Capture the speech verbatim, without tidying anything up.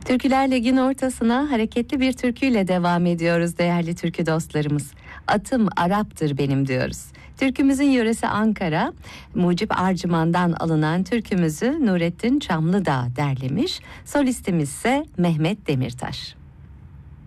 Türküler Ligi'nin ortasına hareketli bir türküyle devam ediyoruz değerli türkü dostlarımız. Atım Arap'tır benim diyoruz. Türkümüzün yöresi Ankara, Mucip Arcıman'dan alınan türkümüzü Nurettin Çamlıdağ derlemiş. Solistimiz ise Mehmet Demirtaş.